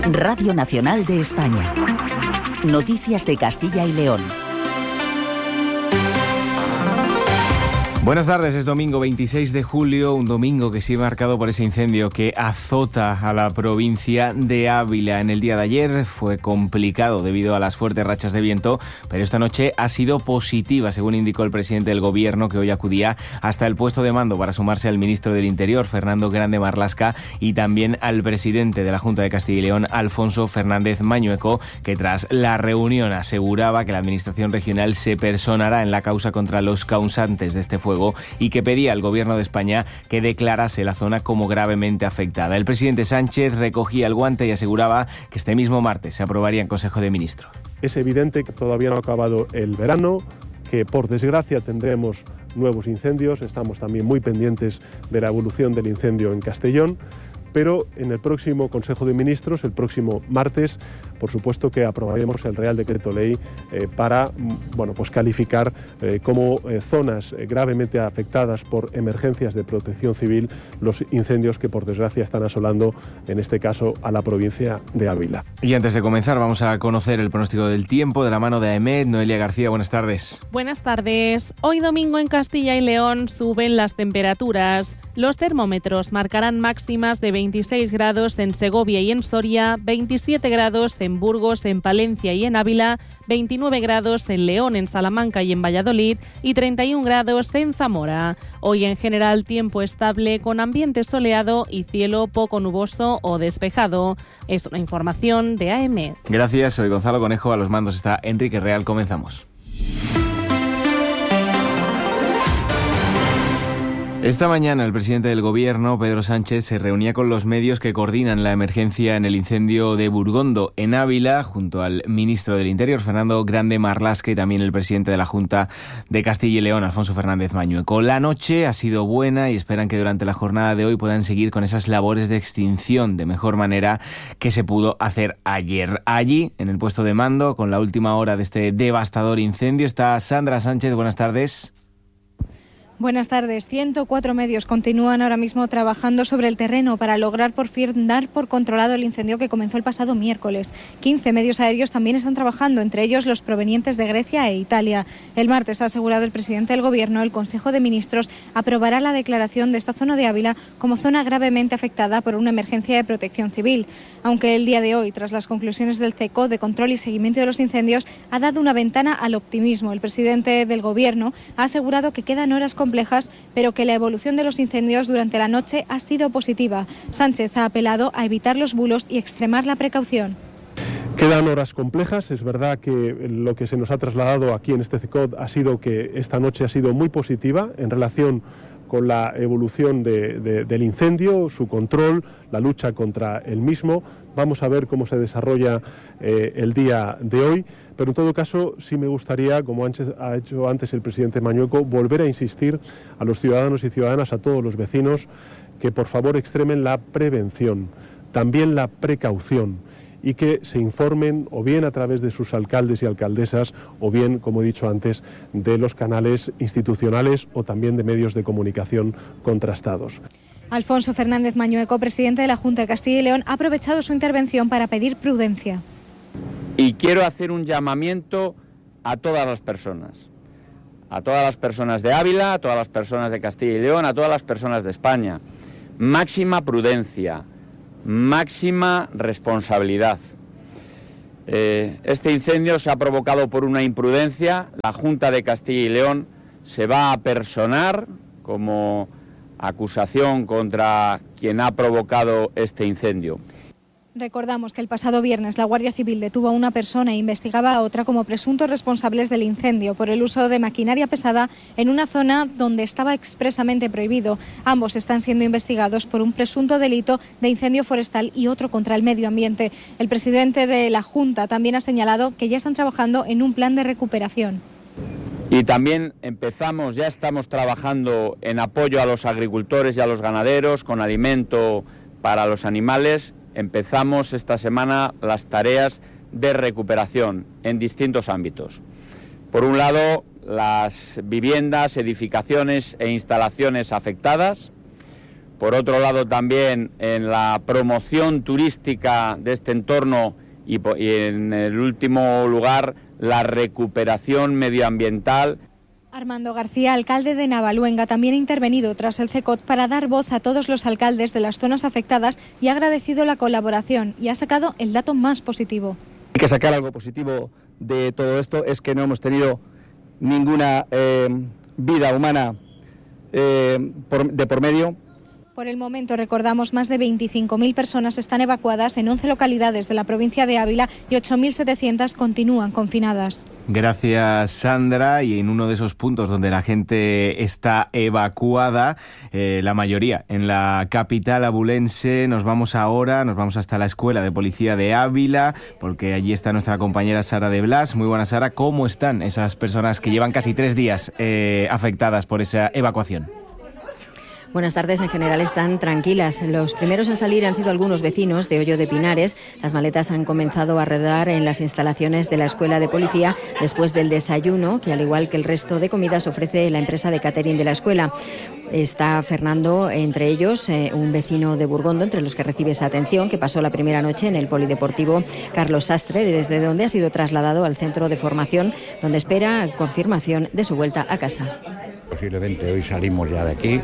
Radio Nacional de España. Noticias de Castilla y León. Buenas tardes, es domingo 26 de julio, un domingo que sigue marcado por ese incendio que azota a la provincia de Ávila. En el día de ayer fue complicado debido a las fuertes rachas de viento, pero esta noche ha sido positiva, según indicó el presidente del Gobierno, que hoy acudía hasta el puesto de mando para sumarse al ministro del Interior, Fernando Grande Marlaska, y también al presidente de la Junta de Castilla y León, Alfonso Fernández Mañueco, que tras la reunión aseguraba que la Administración regional se personará en la causa contra los causantes de este fuego y que pedía al Gobierno de España que declarase la zona como gravemente afectada. El presidente Sánchez recogía el guante y aseguraba que este mismo martes se aprobaría en Consejo de Ministros. Es evidente que todavía no ha acabado el verano, que por desgracia tendremos nuevos incendios. Estamos también muy pendientes de la evolución del incendio en Castellón, pero en el próximo Consejo de Ministros, el próximo martes, por supuesto que aprobaremos el Real Decreto Ley para calificar como zonas gravemente afectadas por emergencias de protección civil los incendios que por desgracia están asolando, en este caso, a la provincia de Ávila. Y antes de comenzar vamos a conocer el pronóstico del tiempo de la mano de AEMET. Noelia García, buenas tardes. Buenas tardes. Hoy domingo en Castilla y León suben las temperaturas. Los termómetros marcarán máximas de 26 grados en Segovia y en Soria, 27 grados en Burgos, en Palencia y en Ávila, 29 grados en León, en Salamanca y en Valladolid y 31 grados en Zamora. Hoy en general tiempo estable con ambiente soleado y cielo poco nuboso o despejado. Es una información de AEMET. Gracias, soy Gonzalo Conejo, a los mandos está Enrique Real, comenzamos. Esta mañana el presidente del Gobierno, Pedro Sánchez, se reunía con los medios que coordinan la emergencia en el incendio de Burgondo, en Ávila, junto al ministro del Interior, Fernando Grande Marlaska, y también el presidente de la Junta de Castilla y León, Alfonso Fernández Mañueco. La noche ha sido buena y esperan que durante la jornada de hoy puedan seguir con esas labores de extinción de mejor manera que se pudo hacer ayer. Allí, en el puesto de mando, con la última hora de este devastador incendio, está Sandra Sánchez. Buenas tardes. Buenas tardes. 104 medios continúan ahora mismo trabajando sobre el terreno para lograr por fin dar por controlado el incendio que comenzó el pasado miércoles. 15 medios aéreos también están trabajando, entre ellos los provenientes de Grecia e Italia. El martes, ha asegurado el presidente del Gobierno, el Consejo de Ministros aprobará la declaración de esta zona de Ávila como zona gravemente afectada por una emergencia de protección civil. Aunque el día de hoy, tras las conclusiones del CECO de control y seguimiento de los incendios, ha dado una ventana al optimismo. El presidente del Gobierno ha asegurado que quedan horas complejas, pero que la evolución de los incendios durante la noche ha sido positiva. Sánchez ha apelado a evitar los bulos y extremar la precaución. Quedan horas complejas. Es verdad que lo que se nos ha trasladado aquí en este CECOD ha sido que esta noche ha sido muy positiva en relación con la evolución del incendio, su control, la lucha contra el mismo. Vamos a ver cómo se desarrolla el día de hoy, pero en todo caso sí me gustaría, como ha hecho antes el presidente Mañueco, volver a insistir a los ciudadanos y ciudadanas, a todos los vecinos, que por favor extremen la prevención, también la precaución, y que se informen o bien a través de sus alcaldes y alcaldesas o bien, como he dicho antes, de los canales institucionales o también de medios de comunicación contrastados. Alfonso Fernández Mañueco, presidente de la Junta de Castilla y León, ha aprovechado su intervención para pedir prudencia. Y quiero hacer un llamamiento a todas las personas de Ávila, a todas las personas de Castilla y León, a todas las personas de España. Máxima prudencia, máxima responsabilidad. Este incendio se ha provocado por una imprudencia. La Junta de Castilla y León se va a personar como acusación contra quien ha provocado este incendio. Recordamos que el pasado viernes la Guardia Civil detuvo a una persona e investigaba a otra como presuntos responsables del incendio por el uso de maquinaria pesada en una zona donde estaba expresamente prohibido. Ambos están siendo investigados por un presunto delito de incendio forestal y otro contra el medio ambiente. El presidente de la Junta también ha señalado que ya están trabajando en un plan de recuperación. Y también ya estamos trabajando en apoyo a los agricultores y a los ganaderos con alimento para los animales. Empezamos esta semana las tareas de recuperación en distintos ámbitos. Por un lado, las viviendas, edificaciones e instalaciones afectadas. Por otro lado, también en la promoción turística de este entorno y en el último lugar, la recuperación medioambiental. Armando García, alcalde de Navaluenga, también ha intervenido tras el CECOT para dar voz a todos los alcaldes de las zonas afectadas y ha agradecido la colaboración y ha sacado el dato más positivo. Hay que sacar algo positivo de todo esto, es que no hemos tenido ninguna vida humana de por medio. Por el momento, recordamos, más de 25.000 personas están evacuadas en 11 localidades de la provincia de Ávila y 8.700 continúan confinadas. Gracias, Sandra. Y en uno de esos puntos donde la gente está evacuada, la mayoría en la capital abulense, nos vamos hasta la Escuela de Policía de Ávila, porque allí está nuestra compañera Sara de Blas. Muy buenas, Sara. ¿Cómo están esas personas que llevan casi 3 días afectadas por esa evacuación? Buenas tardes. En general están tranquilas. Los primeros en salir han sido algunos vecinos de Hoyo de Pinares. Las maletas han comenzado a rodar en las instalaciones de la Escuela de Policía después del desayuno, que al igual que el resto de comidas ofrece la empresa de catering de la escuela. Está Fernando entre ellos, un vecino de Burgondo, entre los que recibe esa atención, que pasó la primera noche en el polideportivo Carlos Sastre, desde donde ha sido trasladado al centro de formación, donde espera confirmación de su vuelta a casa. Posiblemente hoy salimos ya de aquí.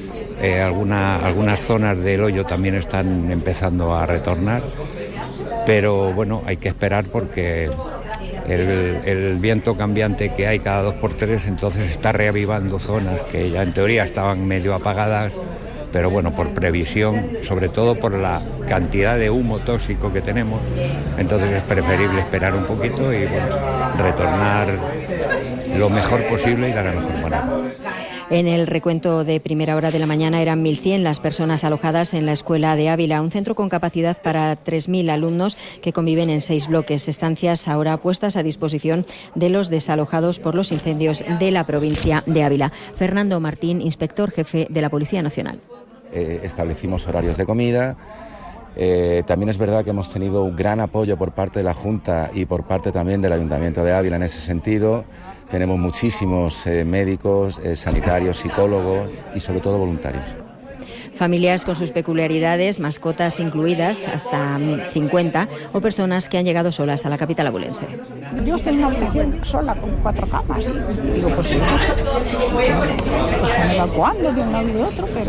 Algunas zonas del Hoyo también están empezando a retornar, pero bueno, hay que esperar porque el viento cambiante que hay cada 2x3 entonces está reavivando zonas que ya en teoría estaban medio apagadas, pero bueno, por previsión, sobre todo por la cantidad de humo tóxico que tenemos, entonces es preferible esperar un poquito y bueno, retornar lo mejor posible y de la mejor manera. En el recuento de primera hora de la mañana eran 1.100 las personas alojadas en la Escuela de Ávila, un centro con capacidad para 3.000 alumnos que conviven en 6 bloques, estancias ahora puestas a disposición de los desalojados por los incendios de la provincia de Ávila. Fernando Martín, inspector jefe de la Policía Nacional. Establecimos horarios de comida. También es verdad que hemos tenido un gran apoyo por parte de la Junta y por parte también del Ayuntamiento de Ávila en ese sentido. Tenemos muchísimos médicos, sanitarios, psicólogos y sobre todo voluntarios. Familias con sus peculiaridades, mascotas incluidas, hasta 50, o personas que han llegado solas a la capital abulense. Yo estoy en una habitación sola con 4 camas. Y digo, pues sí, no sé. Están evacuando de un lado y de otro, pero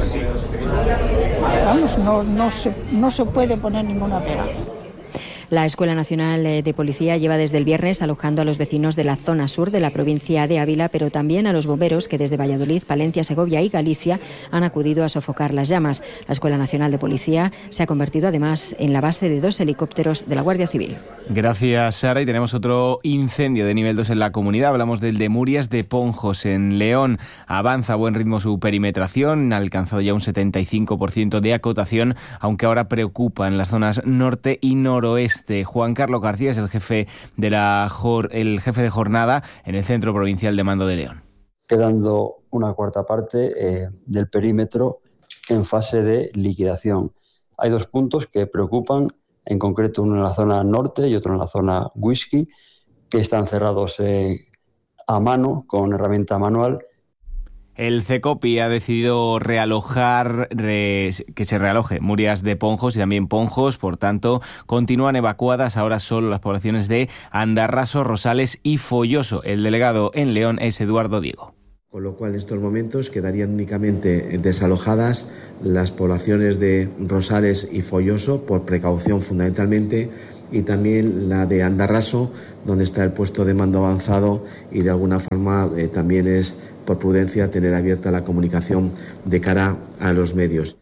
vamos, no se puede poner ninguna pega. La Escuela Nacional de Policía lleva desde el viernes alojando a los vecinos de la zona sur de la provincia de Ávila, pero también a los bomberos que desde Valladolid, Palencia, Segovia y Galicia han acudido a sofocar las llamas. La Escuela Nacional de Policía se ha convertido además en la base de 2 helicópteros de la Guardia Civil. Gracias, Sara. Y tenemos otro incendio de nivel 2 en la comunidad. Hablamos del de Murias de Ponjos, en León. Avanza a buen ritmo su perimetración, ha alcanzado ya un 75% de acotación, aunque ahora preocupa en las zonas norte y noroeste. Juan Carlos García es el jefe de jornada en el Centro Provincial de Mando de León. Quedando una cuarta parte del perímetro en fase de liquidación. Hay 2 puntos que preocupan, en concreto uno en la zona norte y otro en la zona whisky, que están cerrados a mano, con herramienta manual. El CECOPI ha decidido que se realoje Murias de Ponjos y también Ponjos, por tanto, continúan evacuadas ahora solo las poblaciones de Andarraso, Rosales y Folloso. El delegado en León es Eduardo Diego. Con lo cual, en estos momentos quedarían únicamente desalojadas las poblaciones de Rosales y Folloso, por precaución fundamentalmente, y también la de Andarraso, donde está el puesto de mando avanzado, y de alguna forma también es por prudencia tener abierta la comunicación de cara a los medios.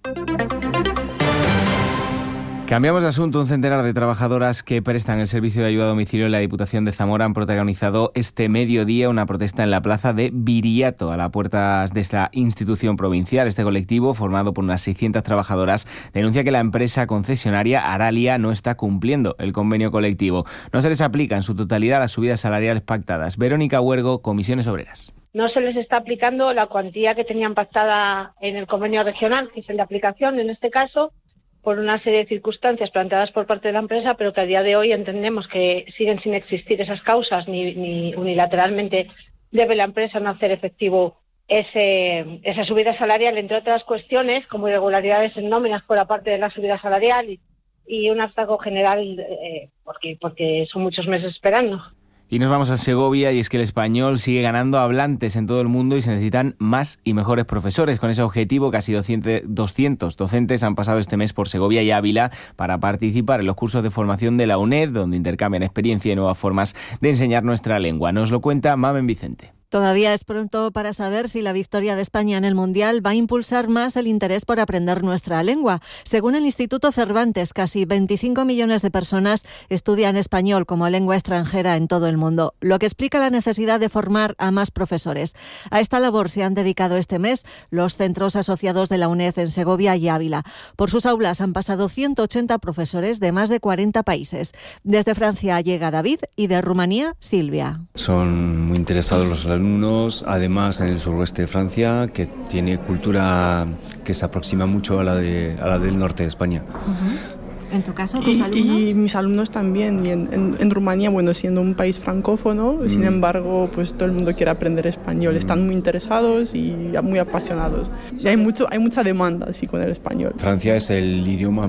Cambiamos de asunto. Un centenar de trabajadoras que prestan el servicio de ayuda a domicilio en la Diputación de Zamora han protagonizado este mediodía una protesta en la plaza de Viriato, a las puertas de esta institución provincial. Este colectivo, formado por unas 600 trabajadoras, denuncia que la empresa concesionaria Aralia no está cumpliendo el convenio colectivo. No se les aplica en su totalidad las subidas salariales pactadas. Verónica Huergo, Comisiones Obreras. No se les está aplicando la cuantía que tenían pactada en el convenio regional, que es el de aplicación en este caso, por una serie de circunstancias planteadas por parte de la empresa, pero que a día de hoy entendemos que siguen sin existir esas causas, ni unilateralmente debe la empresa no hacer efectivo esa subida salarial, entre otras cuestiones, como irregularidades en nóminas por la parte de la subida salarial y un hartazgo general, porque son muchos meses esperando. Y nos vamos a Segovia, y es que el español sigue ganando hablantes en todo el mundo y se necesitan más y mejores profesores. Con ese objetivo, casi 200 docentes han pasado este mes por Segovia y Ávila para participar en los cursos de formación de la UNED, donde intercambian experiencia y nuevas formas de enseñar nuestra lengua. Nos lo cuenta Mamen Vicente. Todavía es pronto para saber si la victoria de España en el Mundial va a impulsar más el interés por aprender nuestra lengua. Según el Instituto Cervantes, casi 25 millones de personas estudian español como lengua extranjera en todo el mundo, lo que explica la necesidad de formar a más profesores. A esta labor se han dedicado este mes los centros asociados de la UNED en Segovia y Ávila. Por sus aulas han pasado 180 profesores de más de 40 países. Desde Francia llega David y de Rumanía, Silvia. Son muy interesados los alumnos, además en el suroeste de Francia, que tiene cultura que se aproxima mucho a la del norte de España. ¿En tu caso, tus alumnos? Y mis alumnos también. Y en Rumanía, bueno, siendo un país francófono, sin embargo, pues todo el mundo quiere aprender español. Están muy interesados y muy apasionados. Y hay mucha demanda así con el español. Francia es el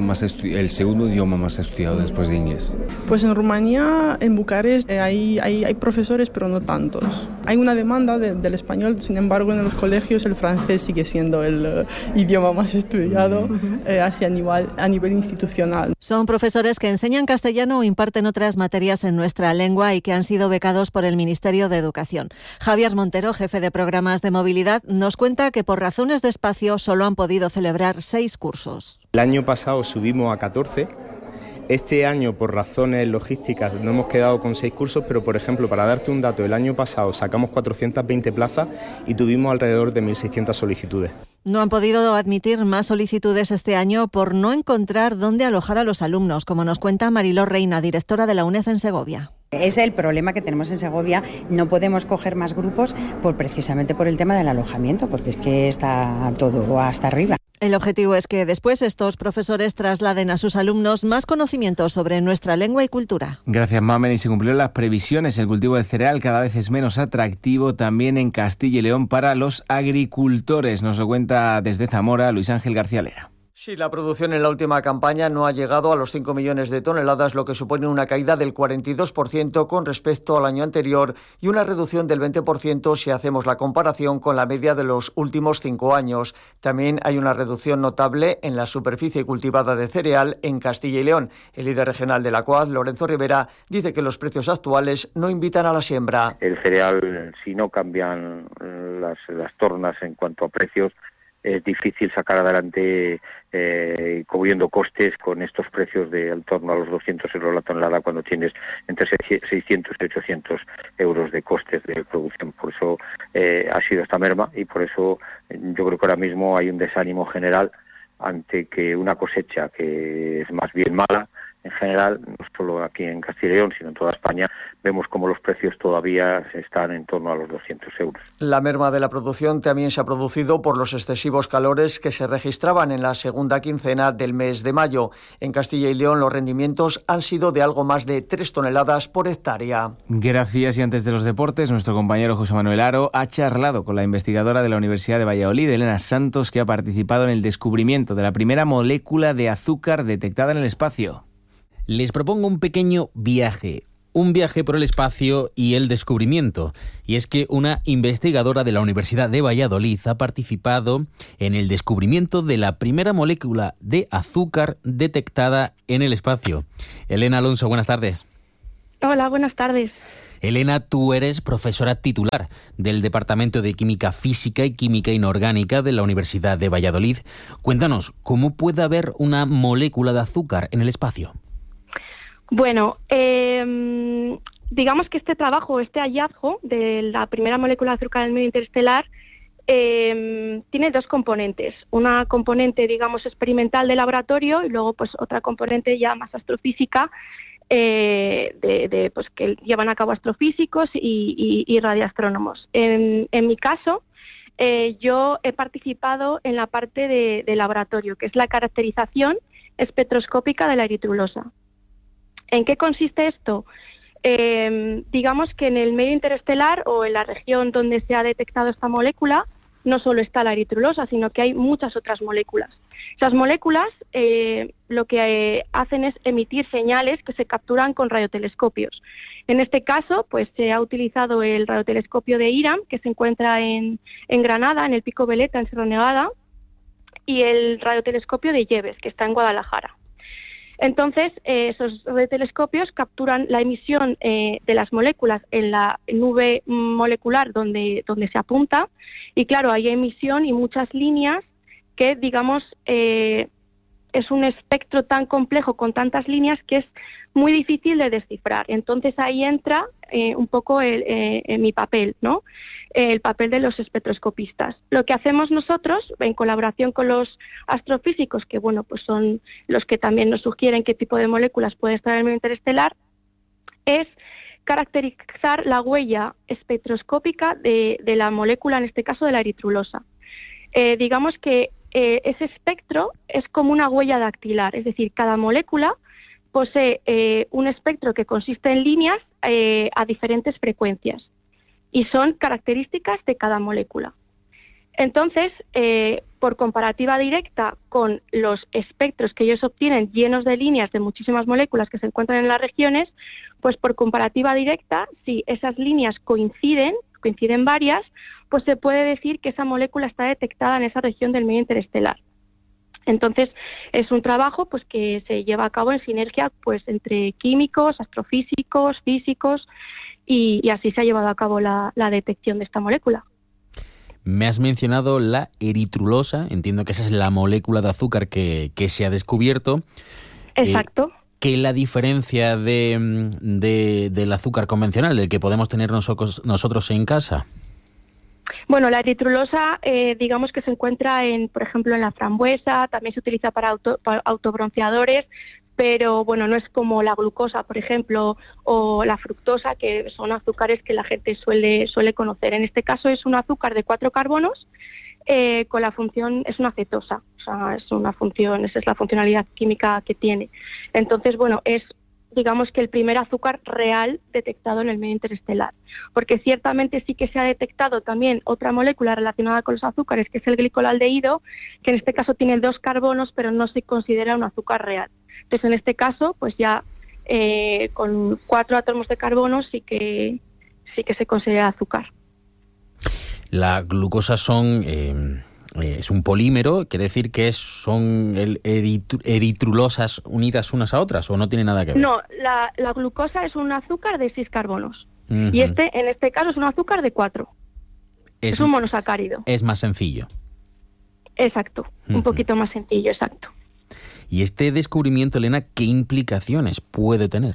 segundo idioma más estudiado después de inglés. Pues en Rumanía, en Bucarest, hay profesores, pero no tantos. Hay una demanda del español, sin embargo, en los colegios el francés sigue siendo el idioma más estudiado así a nivel institucional. Son profesores que enseñan castellano o imparten otras materias en nuestra lengua y que han sido becados por el Ministerio de Educación. Javier Montero, jefe de programas de movilidad, nos cuenta que por razones de espacio solo han podido celebrar 6 cursos. El año pasado subimos a 14. Este año, por razones logísticas, no hemos quedado con 6 cursos, pero, por ejemplo, para darte un dato, el año pasado sacamos 420 plazas y tuvimos alrededor de 1.600 solicitudes. No han podido admitir más solicitudes este año por no encontrar dónde alojar a los alumnos, como nos cuenta Mariló Reina, directora de la UNED en Segovia. Es el problema que tenemos en Segovia. No podemos coger más grupos precisamente por el tema del alojamiento, porque es que está todo hasta arriba. El objetivo es que después estos profesores trasladen a sus alumnos más conocimientos sobre nuestra lengua y cultura. Gracias, Mamen. Y se cumplieron las previsiones. El cultivo de cereal cada vez es menos atractivo también en Castilla y León para los agricultores. Nos lo cuenta desde Zamora Luis Ángel García Lera. Sí, la producción en la última campaña no ha llegado a los 5 millones de toneladas, lo que supone una caída del 42% con respecto al año anterior y una reducción del 20% si hacemos la comparación con la media de los últimos 5 años. También hay una reducción notable en la superficie cultivada de cereal en Castilla y León. El líder regional de la COAG, Lorenzo Rivera, dice que los precios actuales no invitan a la siembra. El cereal, si no cambian las tornas en cuanto a precios, es difícil sacar adelante cubriendo costes con estos precios de en torno a los 200 euros la tonelada cuando tienes entre 600 y 800 euros de costes de producción. Por eso ha sido esta merma y por eso yo creo que ahora mismo hay un desánimo general ante que una cosecha que es más bien mala en general, no solo aquí en Castilla y León, sino en toda España, vemos como los precios todavía están en torno a los 200 euros. La merma de la producción también se ha producido por los excesivos calores que se registraban en la segunda quincena del mes de mayo. En Castilla y León los rendimientos han sido de algo más de 3 toneladas por hectárea. Gracias. Y antes de los deportes, nuestro compañero José Manuel Aro ha charlado con la investigadora de la Universidad de Valladolid, Elena Santos, que ha participado en el descubrimiento de la primera molécula de azúcar detectada en el espacio. Les propongo un pequeño viaje. Un viaje por el espacio y el descubrimiento. Y es que una investigadora de la Universidad de Valladolid ha participado en el descubrimiento de la primera molécula de azúcar detectada en el espacio. Elena Alonso, buenas tardes. Hola, buenas tardes. Elena, tú eres profesora titular del Departamento de Química Física y Química Inorgánica de la Universidad de Valladolid. Cuéntanos, ¿cómo puede haber una molécula de azúcar en el espacio? Bueno, digamos que este trabajo, este hallazgo de la primera molécula de azúcar en el medio interestelar tiene 2 componentes. Una componente, digamos, experimental de laboratorio y luego pues otra componente ya más astrofísica pues que llevan a cabo astrofísicos y radioastrónomos. En mi caso, yo he participado en la parte de laboratorio, que es la caracterización espectroscópica de la eritrosa. ¿En qué consiste esto? Digamos que en el medio interestelar o en la región donde se ha detectado esta molécula no solo está la eritrulosa, sino que hay muchas otras moléculas. Esas moléculas lo que hacen es emitir señales que se capturan con radiotelescopios. En este caso, pues se ha utilizado el radiotelescopio de IRAM, que se encuentra en Granada, en el Pico Veleta, en Sierra Nevada, y el radiotelescopio de Yebes, que está en Guadalajara. Entonces, esos radiotelescopios capturan la emisión de las moléculas en la nube molecular donde se apunta, y claro, hay emisión y muchas líneas que, digamos, es un espectro tan complejo con tantas líneas que es muy difícil de descifrar. Entonces ahí entra un poco mi papel, ¿no? El papel de los espectroscopistas. Lo que hacemos nosotros, en colaboración con los astrofísicos, que bueno, pues son los que también nos sugieren qué tipo de moléculas puede estar en el medio interestelar, es caracterizar la huella espectroscópica de la molécula, en este caso de la eritrulosa. Digamos que ese espectro es como una huella dactilar, es decir, cada molécula posee un espectro que consiste en líneas a diferentes frecuencias y son características de cada molécula. Entonces, por comparativa directa con los espectros que ellos obtienen llenos de líneas de muchísimas moléculas que se encuentran en las regiones, pues por comparativa directa, si esas líneas coinciden varias, pues se puede decir que esa molécula está detectada en esa región del medio interestelar. Entonces, es un trabajo pues que se lleva a cabo en sinergia pues entre químicos, astrofísicos, físicos, y así se ha llevado a cabo la detección de esta molécula. Me has mencionado la eritrulosa, entiendo que esa es la molécula de azúcar que se ha descubierto. Exacto. ¿Qué es la diferencia del azúcar convencional, del que podemos tener nosotros en casa? Bueno, la eritrulosa, digamos que se encuentra, por ejemplo, en la frambuesa, también se utiliza para autobronceadores, pero bueno, no es como la glucosa, por ejemplo, o la fructosa, que son azúcares que la gente suele conocer. En este caso es un azúcar de 4 carbonos, con la función, es una cetosa, o sea, esa es la funcionalidad química que tiene. Entonces, bueno, es, digamos que el primer azúcar real detectado en el medio interestelar, porque ciertamente sí que se ha detectado también otra molécula relacionada con los azúcares, que es el glicolaldehído, que en este caso tiene 2 carbonos, pero no se considera un azúcar real. Entonces, en este caso, pues ya con 4 átomos de carbono sí que se considera azúcar. La glucosa es un polímero, quiere decir que son eritrulosas unidas unas a otras, ¿o no tiene nada que ver? No, la glucosa es un azúcar de 6 carbonos. Uh-huh. Y en este caso es un azúcar de 4. Es un monosacárido. Es más sencillo. Exacto, un poquito más sencillo, exacto. ¿Y este descubrimiento, Elena, qué implicaciones puede tener?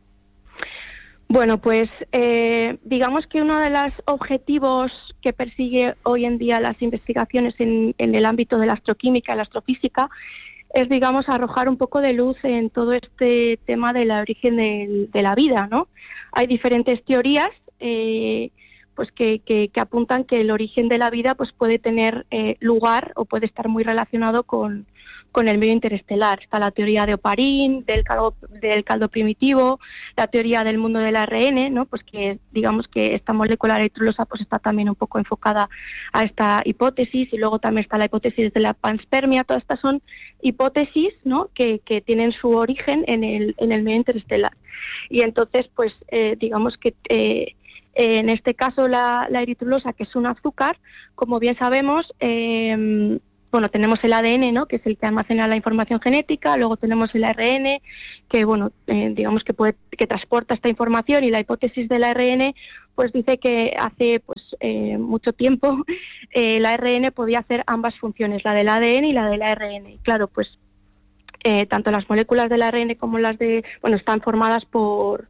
Bueno, pues digamos que uno de los objetivos que persigue hoy en día las investigaciones en el ámbito de la astroquímica y la astrofísica es, digamos, arrojar un poco de luz en todo este tema del origen de la vida, ¿no? Hay diferentes teorías pues que apuntan que el origen de la vida pues puede tener lugar o puede estar muy relacionado con el medio interestelar. Está la teoría de Oparín, del caldo primitivo, la teoría del mundo del ARN, ¿no? Pues que digamos que esta molécula eritrulosa pues está también un poco enfocada a esta hipótesis, y luego también está la hipótesis de la panspermia. Todas estas son hipótesis, ¿no? que tienen su origen en el medio interestelar. Y entonces pues digamos que en este caso la eritrulosa, que es un azúcar, como bien sabemos, bueno, tenemos el ADN, ¿no? Que es el que almacena la información genética, luego tenemos el ARN, que bueno, digamos que transporta esta información, y la hipótesis del ARN pues dice que hace pues mucho tiempo el ARN podía hacer ambas funciones, la del ADN y la del ARN. Y claro, pues tanto las moléculas del ARN como las están formadas por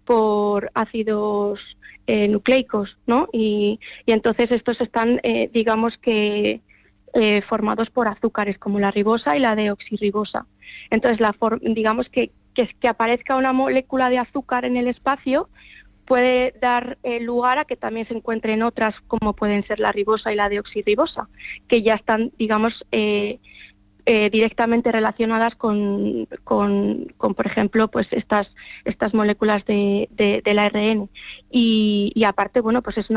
ácidos nucleicos, ¿no? Y entonces estos están, digamos que formados por azúcares como la ribosa y la deoxirribosa. Entonces, digamos que aparezca una molécula de azúcar en el espacio puede dar lugar a que también se encuentren otras, como pueden ser la ribosa y la deoxirribosa, que ya están, digamos, directamente relacionadas con por ejemplo, pues estas moléculas del ARN. Y aparte, bueno, pues es una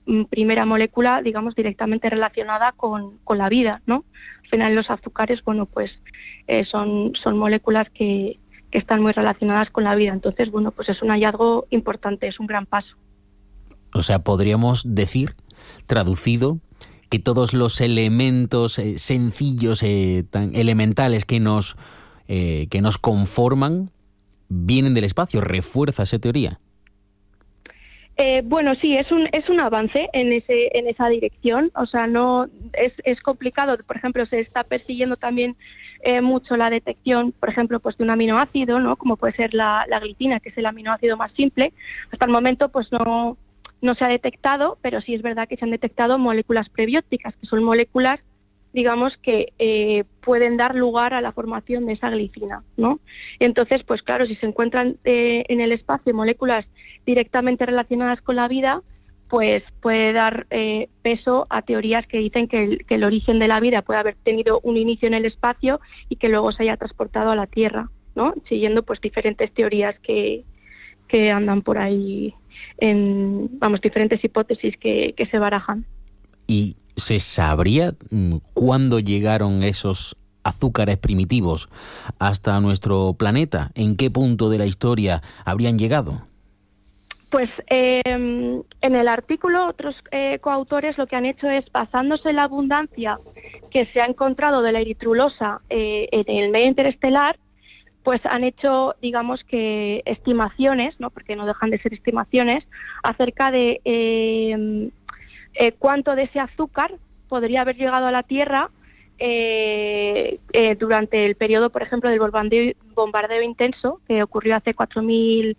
primera molécula, digamos, directamente relacionada con la vida, ¿no? Al final los azúcares, bueno, pues son moléculas que están muy relacionadas con la vida. Entonces, bueno, pues es un hallazgo importante, es un gran paso. O sea, podríamos decir, traducido, que todos los elementos sencillos, tan elementales que nos conforman, vienen del espacio. ¿Refuerza esa teoría? Bueno, sí, es un avance en esa dirección. O sea, no es complicado. Por ejemplo, se está persiguiendo también mucho la detección, por ejemplo, pues de un aminoácido, ¿no? Como puede ser la glicina, que es el aminoácido más simple. Hasta el momento, pues no se ha detectado, pero sí es verdad que se han detectado moléculas prebióticas, que son moléculas, digamos, que pueden dar lugar a la formación de esa glicina, ¿no? Entonces, pues claro, si se encuentran en el espacio moléculas directamente relacionadas con la vida, pues puede dar peso a teorías que dicen que el origen de la vida puede haber tenido un inicio en el espacio y que luego se haya transportado a la Tierra, ¿no? Siguiendo pues diferentes teorías que andan por ahí, diferentes hipótesis que se barajan. ¿Y se sabría cuándo llegaron esos azúcares primitivos hasta nuestro planeta? ¿En qué punto de la historia habrían llegado? Pues en el artículo otros coautores lo que han hecho es, basándose en la abundancia que se ha encontrado de la eritrulosa en el medio interestelar, pues han hecho, digamos, que estimaciones, ¿no? Porque no dejan de ser estimaciones, acerca de cuánto de ese azúcar podría haber llegado a la Tierra durante el periodo, por ejemplo, del bombardeo intenso, que ocurrió hace 3.800,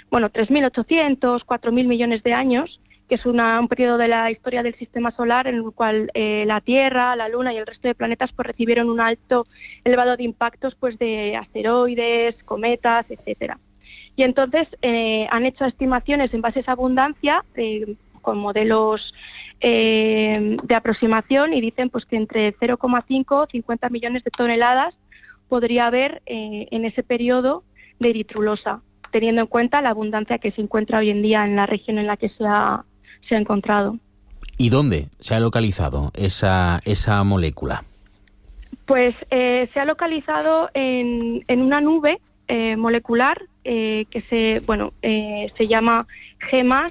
4.000 millones de años, que es un periodo de la historia del Sistema Solar en el cual la Tierra, la Luna y el resto de planetas pues recibieron un alto elevado de impactos pues de asteroides, cometas, etcétera. Y entonces han hecho estimaciones en base a esa abundancia con modelos de aproximación y dicen pues que entre 0,5 y 50 millones de toneladas podría haber en ese periodo de eritrulosa, teniendo en cuenta la abundancia que se encuentra hoy en día en la región en la que se ha encontrado. ¿Y dónde se ha localizado esa molécula? Pues se ha localizado en una nube molecular que se llama G+,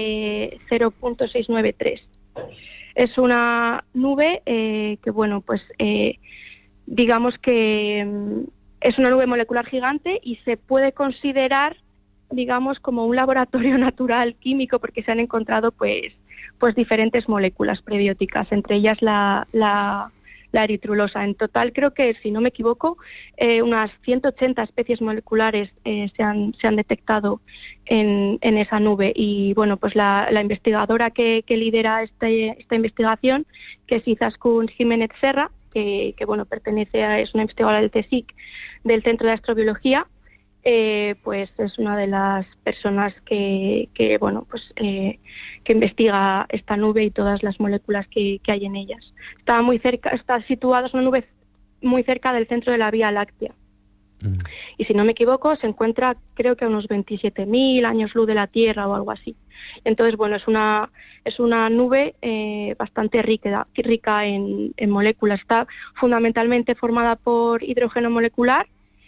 0.693. Es una nube digamos que es una nube molecular gigante y se puede considerar, digamos, como un laboratorio natural químico, porque se han encontrado pues diferentes moléculas prebióticas, entre ellas la eritrulosa. En total, creo que, si no me equivoco, unas 180 especies moleculares se han detectado en esa nube. Y bueno, pues la investigadora que lidera esta investigación, que es Izaskun Jiménez Serra, que es una investigadora del CSIC, del Centro de Astrobiología, pues es una de las personas que investiga esta nube y todas las moléculas que hay en ellas. Está situada, es una nube muy cerca del centro de la Vía Láctea. Y si no me equivoco, se encuentra, creo que a unos 27.000 años luz de la Tierra o algo así. Entonces, bueno, es una nube bastante rica en moléculas. Está fundamentalmente formada por hidrógeno molecular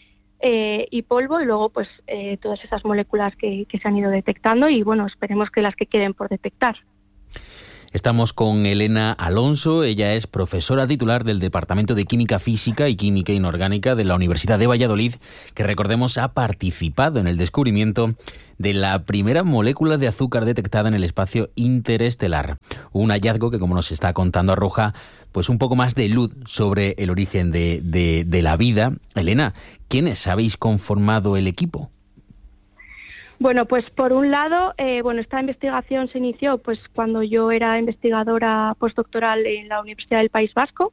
y polvo, y luego pues todas esas moléculas que se han ido detectando, y bueno, esperemos que las que queden por detectar. Estamos con Elena Alonso. Ella es profesora titular del Departamento de Química Física y Química Inorgánica de la Universidad de Valladolid, que, recordemos, ha participado en el descubrimiento de la primera molécula de azúcar detectada en el espacio interestelar. Un hallazgo que, como nos está contando, arroja pues un poco más de luz sobre el origen de la vida. Elena, ¿quiénes habéis conformado el equipo? Bueno, pues por un lado, esta investigación se inició pues cuando yo era investigadora postdoctoral en la Universidad del País Vasco,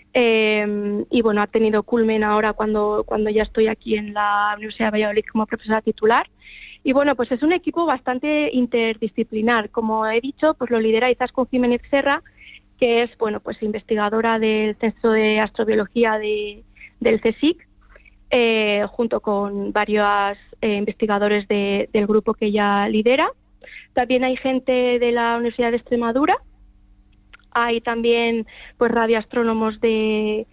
y bueno, ha tenido culmen ahora cuando ya estoy aquí en la Universidad de Valladolid como profesora titular. Y bueno, pues es un equipo bastante interdisciplinar. Como he dicho, pues lo lidera Izaskun Jiménez Serra, que es pues investigadora del Centro de Astrobiología del CSIC, junto con varios investigadores del grupo que ella lidera. También hay gente de la Universidad de Extremadura, hay también pues radioastrónomos de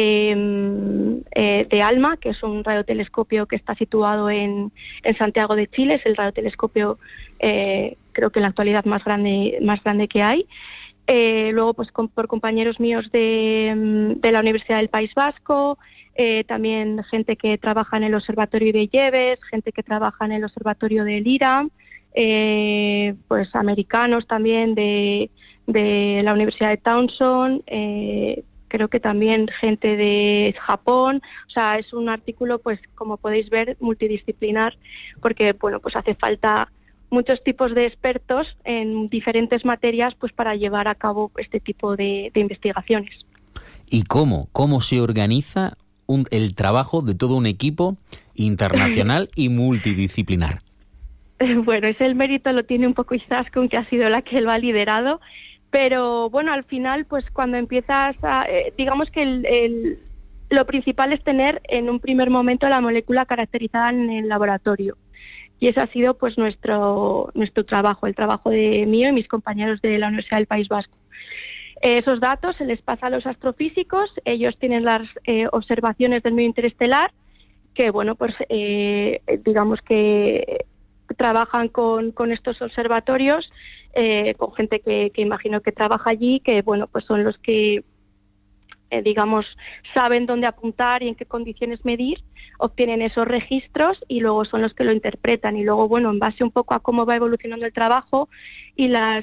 ALMA, que es un radiotelescopio que está situado en Santiago de Chile, es el radiotelescopio creo que en la actualidad más grande que hay. Luego pues por compañeros míos de la Universidad del País Vasco, también gente que trabaja en el Observatorio de Lleves, gente que trabaja en el Observatorio del IRAM, pues americanos también de la Universidad de Towson, creo que también gente de Japón. O sea, es un artículo, pues como podéis ver, multidisciplinar, porque bueno, pues hace falta muchos tipos de expertos en diferentes materias pues para llevar a cabo este tipo de investigaciones. ¿Y cómo se organiza el trabajo de todo un equipo internacional y multidisciplinar? Bueno, ese el mérito lo tiene un poco Izaskun, que ha sido la que lo ha liderado, pero bueno, al final, pues cuando empiezas digamos que lo principal es tener en un primer momento la molécula caracterizada en el laboratorio. Y ese ha sido pues nuestro trabajo, el trabajo de mío y mis compañeros de la Universidad del País Vasco. Esos datos se les pasa a los astrofísicos, ellos tienen las observaciones del medio interestelar, que bueno, pues digamos que trabajan con estos observatorios, con gente que imagino que trabaja allí, que bueno, pues son los que digamos saben dónde apuntar y en qué condiciones medir, obtienen esos registros y luego son los que lo interpretan. Y luego, bueno, en base un poco a cómo va evolucionando el trabajo y las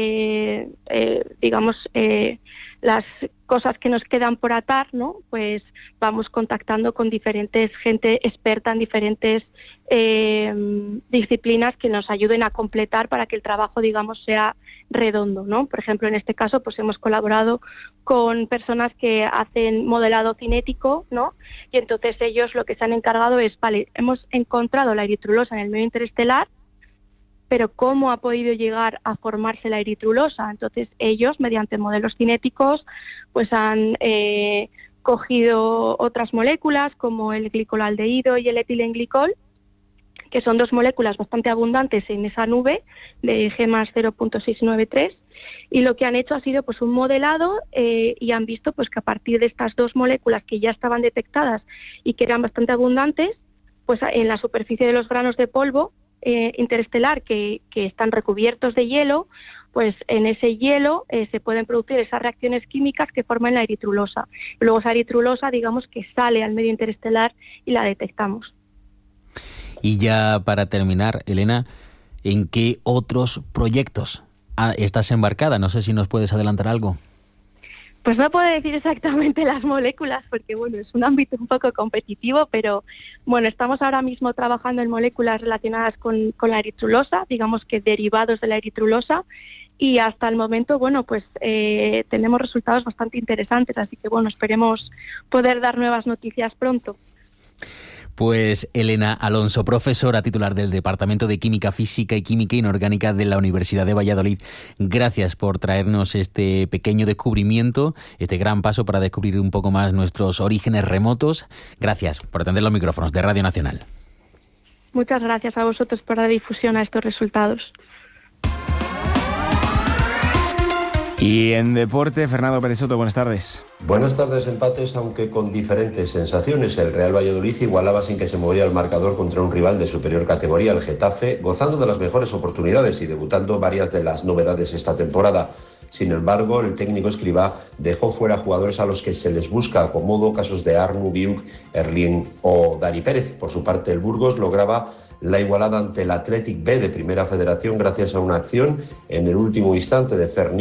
las cosas que nos quedan por atar, ¿no? Pues vamos contactando con diferentes gente experta en diferentes disciplinas que nos ayuden a completar para que el trabajo, digamos, sea redondo, ¿no? Por ejemplo, en este caso, pues hemos colaborado con personas que hacen modelado cinético, ¿no? Y entonces ellos lo que se han encargado es, vale, hemos encontrado la eritrulosa en el medio interestelar, pero ¿cómo ha podido llegar a formarse la eritrulosa? Entonces ellos, mediante modelos cinéticos, pues han cogido otras moléculas como el glicolaldehído y el etilenglicol, que son dos moléculas bastante abundantes en esa nube de G más 0.693, y lo que han hecho ha sido pues un modelado y han visto pues que a partir de estas dos moléculas que ya estaban detectadas y que eran bastante abundantes, pues en la superficie de los granos de polvo interestelar que están recubiertos de hielo, pues en ese hielo se pueden producir esas reacciones químicas que forman la eritrulosa. Luego esa eritrulosa, digamos que sale al medio interestelar y la detectamos. Y ya para terminar, Elena, ¿en qué otros proyectos estás embarcada? No sé si nos puedes adelantar algo. Pues no puedo decir exactamente las moléculas porque, bueno, es un ámbito un poco competitivo, pero, bueno, estamos ahora mismo trabajando en moléculas relacionadas con la eritrulosa, digamos que derivados de la eritrulosa, y hasta el momento, bueno, pues tenemos resultados bastante interesantes, así que, bueno, esperemos poder dar nuevas noticias pronto. Pues Elena Alonso, profesora titular del Departamento de Química Física y Química Inorgánica de la Universidad de Valladolid. Gracias por traernos este pequeño descubrimiento, este gran paso para descubrir un poco más nuestros orígenes remotos. Gracias por atender los micrófonos de Radio Nacional. Muchas gracias a vosotros por dar difusión a estos resultados. Y en deporte, Fernando Pérez Soto, buenas tardes. Buenas tardes, empates, aunque con diferentes sensaciones. El Real Valladolid igualaba sin que se moviera el marcador contra un rival de superior categoría, el Getafe, gozando de las mejores oportunidades y debutando varias de las novedades esta temporada. Sin embargo, el técnico Escribá dejó fuera jugadores a los que se les busca acomodo, casos de Arnu, Biuk, Erlín o Dani Pérez. Por su parte, el Burgos lograba la igualada ante el Athletic B de Primera Federación gracias a una acción en el último instante de Fernández